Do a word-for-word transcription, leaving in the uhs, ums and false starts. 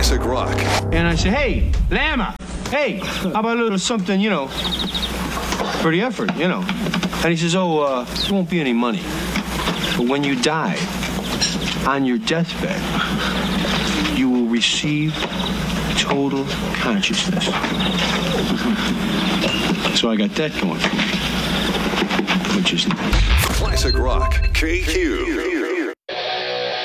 Classic rock. And I said, hey, Lama, hey, how about a little something, you know, for the effort, you know? And he says, oh, uh, there won't be any money. But when you die, on your deathbed, you will receive total consciousness. So I got that going for me, which is nice. Classic rock. K Q.